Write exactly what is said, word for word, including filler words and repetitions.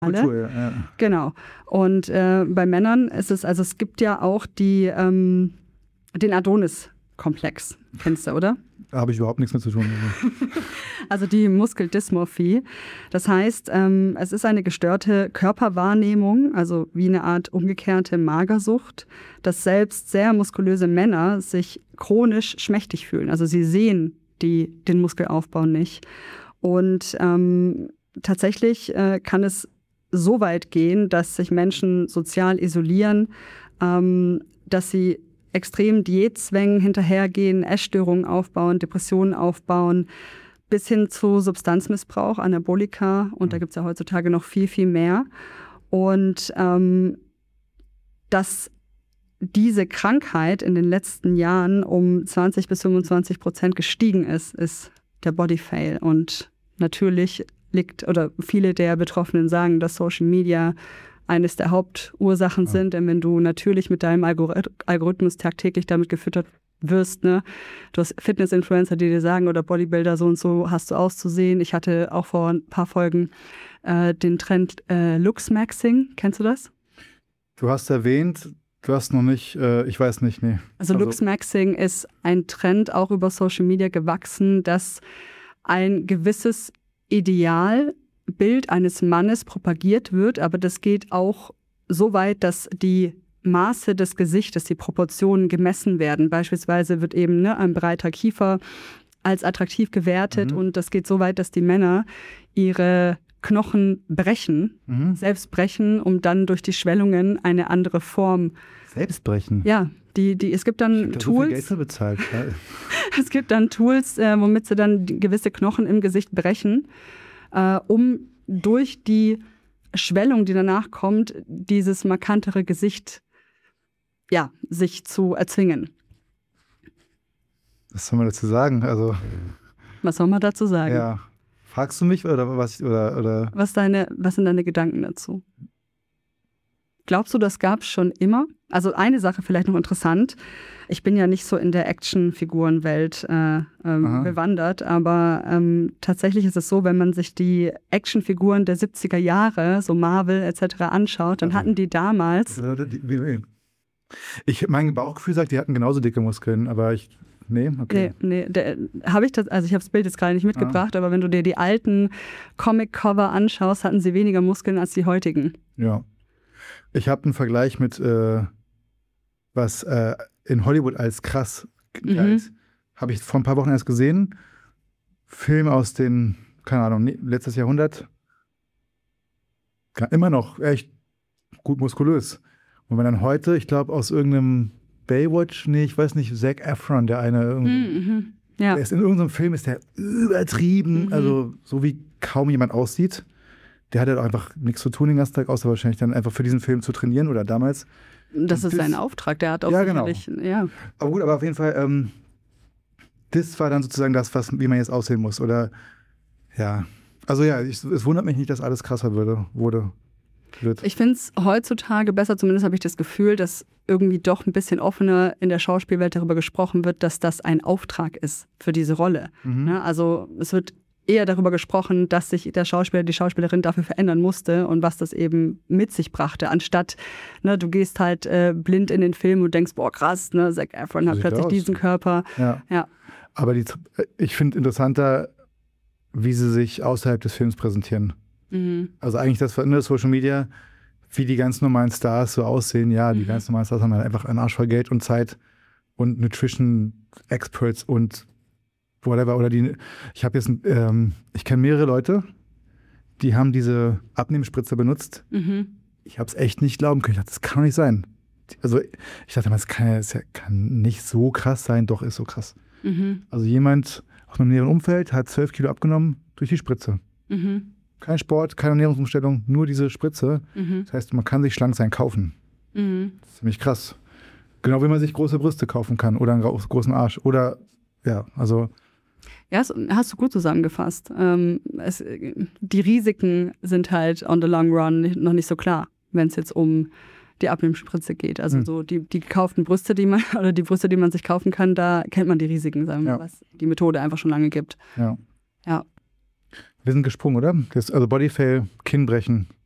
Kultur, ja, ja. Genau. Und äh, bei Männern ist es, also es gibt ja auch die, ähm, den Adonis-Komplex. Kennst du, oder? Da habe ich überhaupt nichts mit zu tun. Also die Muskeldysmorphie. Das heißt, ähm, es ist eine gestörte Körperwahrnehmung, also wie eine Art umgekehrte Magersucht, dass selbst sehr muskulöse Männer sich chronisch schmächtig fühlen. Also sie sehen die, den Muskelaufbau nicht. Und ähm, tatsächlich äh, kann es so weit gehen, dass sich Menschen sozial isolieren, ähm, dass sie extremen Diätzwängen hinterhergehen, Essstörungen aufbauen, Depressionen aufbauen, bis hin zu Substanzmissbrauch, Anabolika. Und da gibt es ja heutzutage noch viel, viel mehr. Und ähm, dass diese Krankheit in den letzten Jahren um zwanzig bis fünfundzwanzig Prozent gestiegen ist, ist der Bodyfail. Und natürlich liegt, oder viele der Betroffenen sagen, dass Social Media eines der Hauptursachen ja. sind, denn wenn du natürlich mit deinem Algorithmus tagtäglich damit gefüttert wirst, ne, du hast Fitness-Influencer, die dir sagen, oder Bodybuilder, so und so hast du auszusehen. Ich hatte auch vor ein paar Folgen äh, den Trend äh, Looksmaxing. Kennst du das? Du hast erwähnt, du hast noch nicht, äh, ich weiß nicht, nee. Also, also Looksmaxing ist ein Trend auch über Social Media gewachsen, dass ein gewisses Idealbild eines Mannes propagiert wird, aber das geht auch so weit, dass die Maße des Gesichtes, die Proportionen gemessen werden. Beispielsweise wird eben ne, ein breiter Kiefer als attraktiv gewertet mhm. und das geht so weit, dass die Männer ihre Knochen brechen, mhm. selbst brechen, um dann durch die Schwellungen eine andere Form. Selbst brechen? Ja, die, die, es gibt dann ich hab da Tools. So viel Geld für bezahlt. Es gibt dann Tools, äh, womit sie dann gewisse Knochen im Gesicht brechen, äh, um durch die Schwellung, die danach kommt, dieses markantere Gesicht ja, sich zu erzwingen. Was soll man dazu sagen? Also, was soll man dazu sagen? Ja. Fragst du mich oder was? Oder, oder? Was, deine, was sind deine Gedanken dazu? Glaubst du, das gab es schon immer? Also eine Sache vielleicht noch interessant. Ich bin ja nicht so in der Actionfigurenwelt äh, ähm, bewandert, aber ähm, tatsächlich ist es so, wenn man sich die Actionfiguren der siebziger Jahre, so Marvel et cetera anschaut, dann also, hatten die damals... Ich, mein Bauchgefühl sagt, die hatten genauso dicke Muskeln, aber ich... Nee, okay. Nee, nee, habe ich das, also ich habe das Bild jetzt gerade nicht mitgebracht, ah. aber wenn du dir die alten Comic-Cover anschaust, hatten sie weniger Muskeln als die heutigen. Ja. Ich habe einen Vergleich mit, äh, was äh, in Hollywood als krass galt. Mhm. Habe ich vor ein paar Wochen erst gesehen. Film aus den, keine Ahnung, letztes Jahrhundert. Immer noch echt gut muskulös. Und wenn dann heute, ich glaube, aus irgendeinem Baywatch, nee, ich weiß nicht, Zac Efron, der eine, mhm. ja. der ist in irgendeinem Film, ist der übertrieben, mhm. also so wie kaum jemand aussieht. Der hat ja halt einfach nichts zu tun den ganzen Tag, außer wahrscheinlich dann einfach für diesen Film zu trainieren oder damals. Das ist das, sein Auftrag, der hat auch ja, genau. ja. Aber gut, aber auf jeden Fall, ähm, das war dann sozusagen das, was, wie man jetzt aussehen muss. Oder, ja, also ja, ich, es wundert mich nicht, dass alles krasser würde, wurde. Wird. Ich finde es heutzutage besser, zumindest habe ich das Gefühl, dass irgendwie doch ein bisschen offener in der Schauspielwelt darüber gesprochen wird, dass das ein Auftrag ist für diese Rolle. Mhm. Ja, also es wird eher darüber gesprochen, dass sich der Schauspieler, die Schauspielerin dafür verändern musste und was das eben mit sich brachte, anstatt, ne, du gehst halt äh, blind in den Film und denkst, boah krass, ne, Zac Efron hat plötzlich aus. diesen Körper. Ja. Ja. Aber die, ich finde interessanter, wie sie sich außerhalb des Films präsentieren. Mhm. Also eigentlich das in der Social Media, wie die ganz normalen Stars so aussehen. Ja, die mhm. ganz normalen Stars haben halt einfach einen Arsch voll Geld und Zeit und Nutrition Experts und whatever. Oder die, ich habe jetzt, ähm, ich kenne mehrere Leute, die haben diese Abnehmspritze benutzt. Mhm. Ich habe es echt nicht glauben können. Ich dachte, das kann doch nicht sein. Also ich dachte, das kann, das kann nicht so krass sein. Doch, ist so krass. Mhm. Also jemand aus einem näheren Umfeld hat zwölf Kilo abgenommen durch die Spritze. Mhm. Kein Sport, keine Ernährungsumstellung, nur diese Spritze. Mhm. Das heißt, man kann sich schlank sein kaufen. Mhm. Das ist ziemlich krass. Genau wie man sich große Brüste kaufen kann oder einen großen Arsch. Oder, ja, also... Ja, das hast du gut zusammengefasst. Ähm, es, die Risiken sind halt on the long run noch nicht so klar, wenn es jetzt um die Abnehmspritze geht. Also mhm. so die, die gekauften Brüste, die man, oder die Brüste, die man sich kaufen kann, da kennt man die Risiken, sagen wir, ja. was die Methode einfach schon lange gibt. Ja. Ja. Wir sind gesprungen, oder? Das, also Bodyfail, Kinnbrechen.